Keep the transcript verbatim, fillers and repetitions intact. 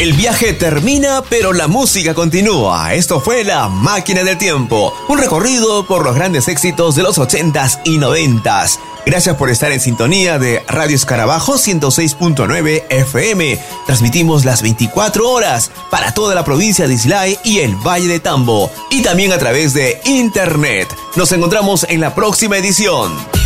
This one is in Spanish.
El viaje termina, pero la música continúa. Esto fue La Máquina del Tiempo, un recorrido por los grandes éxitos de los ochentas y noventas. Gracias por estar en sintonía de Radio Escarabajo ciento seis punto nueve F M. Transmitimos las veinticuatro horas para toda la provincia de Islay y el Valle de Tambo, y también a través de Internet. Nos encontramos en la próxima edición.